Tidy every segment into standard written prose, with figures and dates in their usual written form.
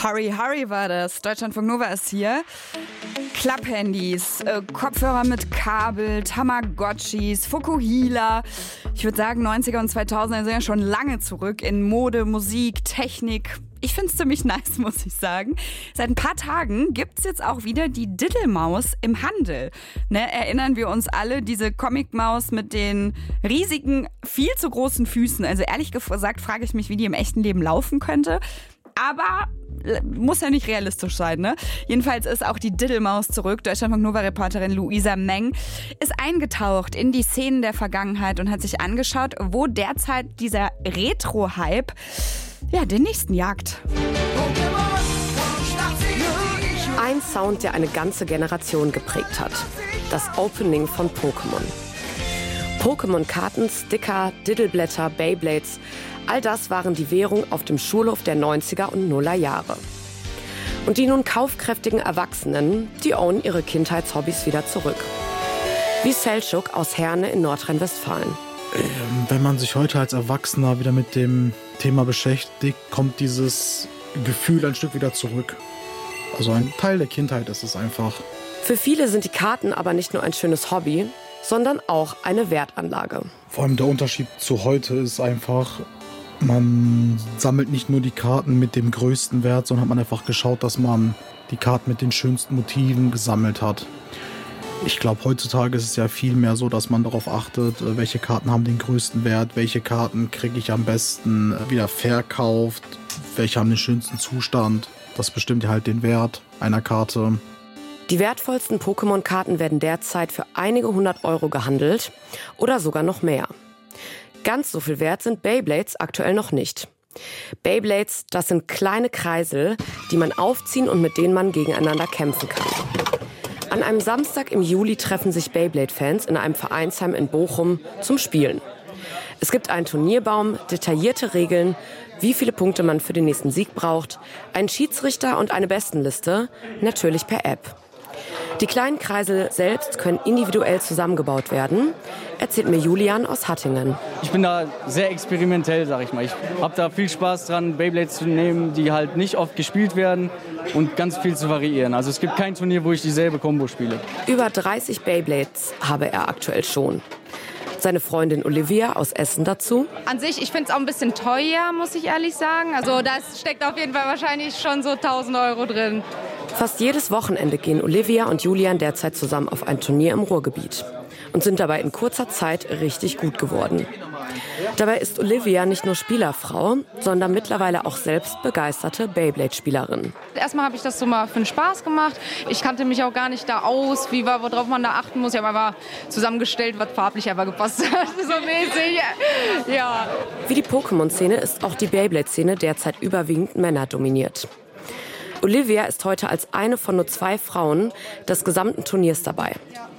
Hurry, hurry war das. Deutschlandfunk Nova ist hier. Klapphandys, Kopfhörer mit Kabel, Tamagotchis, Fukuhila. Ich würde sagen, 90er und 2000er sind ja schon lange zurück in Mode, Musik, Technik. Ich finde es ziemlich nice, muss ich sagen. Seit ein paar Tagen gibt es jetzt auch wieder die Diddelmaus im Handel. Erinnern wir uns alle, diese Comicmaus mit den riesigen, viel zu großen Füßen. Also ehrlich gesagt frage ich mich, wie die im echten Leben laufen könnte. Aber muss ja nicht realistisch sein, ne? Jedenfalls ist auch die Diddelmaus zurück. Deutschlandfunk-Nova-Reporterin Luisa Meng ist eingetaucht in die Szenen der Vergangenheit und hat sich angeschaut, wo derzeit dieser Retro-Hype den nächsten jagt. Ein Sound, der eine ganze Generation geprägt hat. Das Opening von Pokémon. Pokémon-Karten, Sticker, Diddleblätter, Beyblades, all das waren die Währung auf dem Schulhof der 90er und 0er Jahre. Und die nun kaufkräftigen Erwachsenen, die ownen ihre Kindheitshobbys wieder zurück. Wie Selçuk aus Herne in Nordrhein-Westfalen. Wenn man sich heute als Erwachsener wieder mit dem Thema beschäftigt, kommt dieses Gefühl ein Stück wieder zurück. Also ein Teil der Kindheit ist es einfach. Für viele sind die Karten aber nicht nur ein schönes Hobby, sondern auch eine Wertanlage. Vor allem der Unterschied zu heute ist einfach, man sammelt nicht nur die Karten mit dem größten Wert, sondern hat man einfach geschaut, dass man die Karten mit den schönsten Motiven gesammelt hat. Ich glaube, heutzutage ist es ja viel mehr so, dass man darauf achtet, welche Karten haben den größten Wert, welche Karten kriege ich am besten wieder verkauft, welche haben den schönsten Zustand. Das bestimmt ja halt den Wert einer Karte. Die wertvollsten Pokémon-Karten werden derzeit für einige 100 Euro gehandelt oder sogar noch mehr. Ganz so viel wert sind Beyblades aktuell noch nicht. Beyblades, das sind kleine Kreisel, die man aufziehen und mit denen man gegeneinander kämpfen kann. An einem Samstag im Juli treffen sich Beyblade-Fans in einem Vereinsheim in Bochum zum Spielen. Es gibt einen Turnierbaum, detaillierte Regeln, wie viele Punkte man für den nächsten Sieg braucht, einen Schiedsrichter und eine Bestenliste, natürlich per App. Die kleinen Kreisel selbst können individuell zusammengebaut werden, erzählt mir Julian aus Hattingen. Ich bin da sehr experimentell, sag ich mal. Ich habe da viel Spaß dran, Beyblades zu nehmen, die halt nicht oft gespielt werden und ganz viel zu variieren. Also es gibt kein Turnier, wo ich dieselbe Kombo spiele. Über 30 Beyblades habe er aktuell schon. Seine Freundin Olivia aus Essen dazu. An sich, ich finde es auch ein bisschen teuer, muss ich ehrlich sagen. Also da steckt auf jeden Fall wahrscheinlich schon so 1.000 Euro drin. Fast jedes Wochenende gehen Olivia und Julian derzeit zusammen auf ein Turnier im Ruhrgebiet und sind dabei in kurzer Zeit richtig gut geworden. Dabei ist Olivia nicht nur Spielerfrau, sondern mittlerweile auch selbst begeisterte Beyblade-Spielerin. Erstmal habe ich das so mal für den Spaß gemacht. Ich kannte mich auch gar nicht da aus, worauf man da achten muss. Ich habe einfach zusammengestellt, was farblich einfach gepasst hat, so mäßig. Ja. Wie die Pokémon-Szene ist auch die Beyblade-Szene derzeit überwiegend männerdominiert. Olivia ist heute als eine von nur 2 Frauen des gesamten Turniers dabei.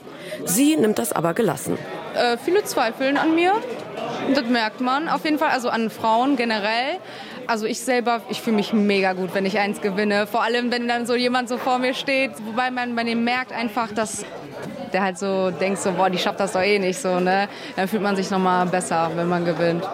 Sie nimmt das aber gelassen. Viele zweifeln an mir. Das merkt man auf jeden Fall, also an Frauen generell. Also ich fühle mich mega gut, wenn ich eins gewinne. Vor allem, wenn dann so jemand so vor mir steht. Wobei man bei dem merkt einfach, dass der halt so denkt, so, boah, die schafft das doch eh nicht so, ne? Dann fühlt man sich nochmal besser, wenn man gewinnt.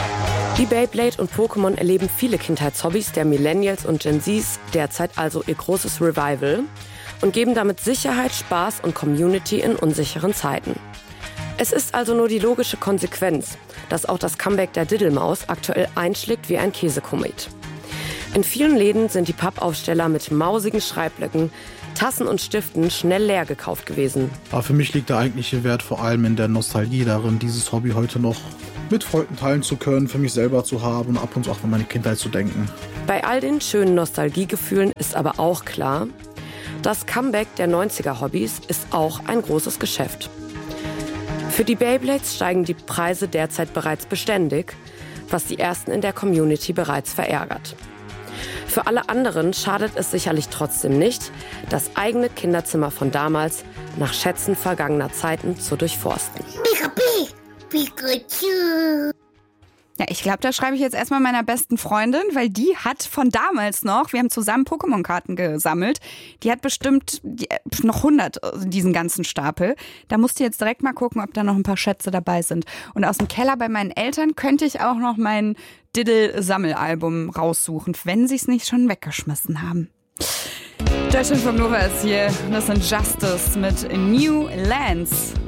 Die Beyblade und Pokémon erleben viele Kindheitshobbys der Millennials und Gen Zs derzeit also ihr großes Revival und geben damit Sicherheit, Spaß und Community in unsicheren Zeiten. Es ist also nur die logische Konsequenz, dass auch das Comeback der Diddelmaus aktuell einschlägt wie ein Käsekomet. In vielen Läden sind die Pappaufsteller mit mausigen Schreibblöcken, Tassen und Stiften schnell leer gekauft gewesen. Aber für mich liegt der eigentliche Wert vor allem in der Nostalgie darin, dieses Hobby heute noch mit Freunden teilen zu können, für mich selber zu haben und ab und zu auch an meine Kindheit zu denken. Bei all den schönen Nostalgiegefühlen ist aber auch klar, das Comeback der 90er-Hobbys ist auch ein großes Geschäft. Für die Beyblades steigen die Preise derzeit bereits beständig, was die Ersten in der Community bereits verärgert. Für alle anderen schadet es sicherlich trotzdem nicht, das eigene Kinderzimmer von damals nach Schätzen vergangener Zeiten zu durchforsten. Ja, Ja, ich glaube, da schreibe ich jetzt erstmal meiner besten Freundin, weil die hat von damals noch, wir haben zusammen Pokémon-Karten gesammelt, die hat bestimmt noch 100 in diesen ganzen Stapel. Da musst du jetzt direkt mal gucken, ob da noch ein paar Schätze dabei sind. Und aus dem Keller bei meinen Eltern könnte ich auch noch mein Diddle-Sammelalbum raussuchen, wenn sie es nicht schon weggeschmissen haben. Deutschlandfunk Nova ist hier. Das sind Justice mit New Lands.